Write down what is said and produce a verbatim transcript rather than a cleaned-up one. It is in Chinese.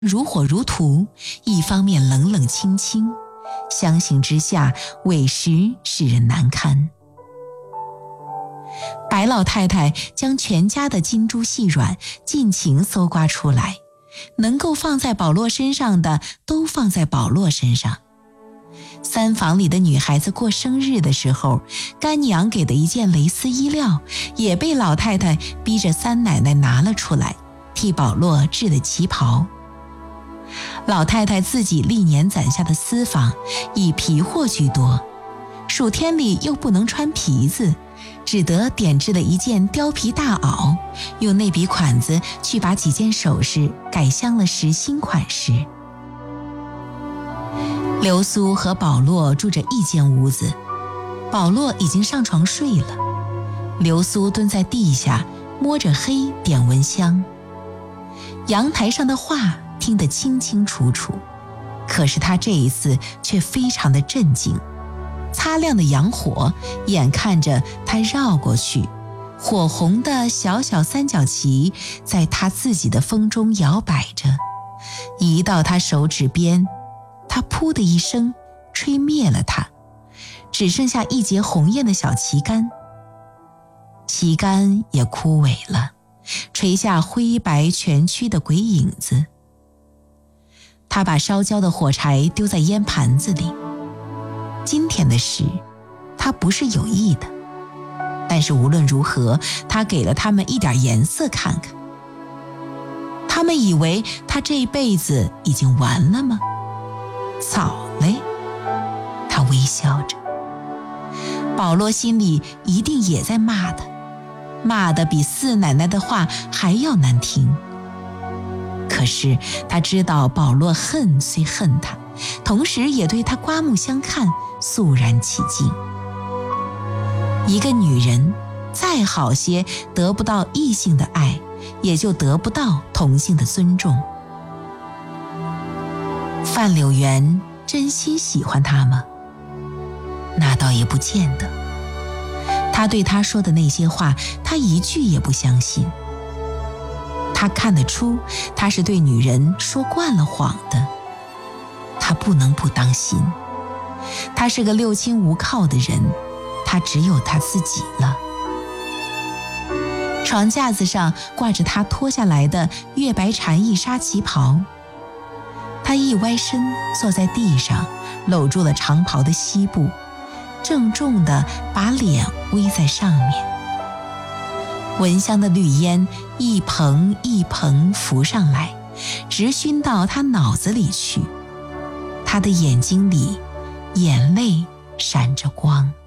如火如荼，一方面冷冷清清，相形之下，委实使人难堪。白老太太将全家的金珠细软尽情搜刮出来，能够放在保罗身上的都放在保罗身上。三房里的女孩子过生日的时候，干娘给的一件蕾丝衣料也被老太太逼着三奶奶拿了出来，替保罗制的旗袍。老太太自己历年攒下的私房以皮货居多，暑天里又不能穿皮子，只得点制了一件貂皮大袄，用那笔款子去把几件首饰改镶了实新款式。流苏和保罗住着一间屋子，保罗已经上床睡了，流苏蹲在地下摸着黑点蚊香。阳台上的话听得清清楚楚，可是他这一次却非常的镇静。擦亮的洋火眼看着他绕过去，火红的小小三角旗在他自己的风中摇摆着，一到他手指边，他噗的一声吹灭了它，只剩下一截红艳的小旗杆。旗杆也枯萎了，垂下灰白蜷曲的鬼影子。他把烧焦的火柴丢在烟盘子里。今天的事，他不是有意的，但是无论如何，他给了他们一点颜色看看。他们以为他这辈子已经完了吗？早嘞，他微笑着。保罗心里一定也在骂他，骂得比四奶奶的话还要难听。可是他知道保罗恨虽恨他，同时也对他刮目相看，肃然起敬。一个女人再好些，得不到异性的爱，也就得不到同性的尊重。范柳原真心喜欢他吗？那倒也不见得。他对他说的那些话，他一句也不相信。他看得出他是对女人说惯了谎的，他不能不当心。他是个六亲无靠的人，他只有他自己了。床架子上挂着他脱下来的月白蝉翼纱旗袍，他一歪身坐在地上，搂住了长袍的膝部，郑重地把脸偎在上面。蚊香的绿烟一蓬一蓬浮上来，直熏到他脑子里去。他的眼睛里眼泪闪着光。